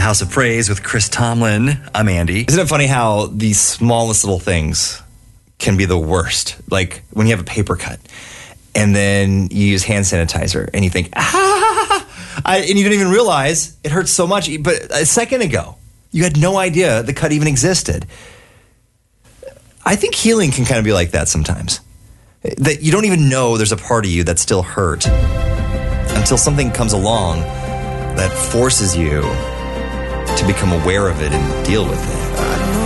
House of Praise with Chris Tomlin. I'm Andy. Isn't it funny how the smallest little things can be the worst? Like when you have a paper cut and then you use hand sanitizer and you think, and you don't even realize it hurts so much. But a second ago, you had no idea the cut even existed. I think healing can kind of be like that sometimes. That you don't even know there's a part of you that's still hurt until something comes along that forces you to become aware of it and deal with it.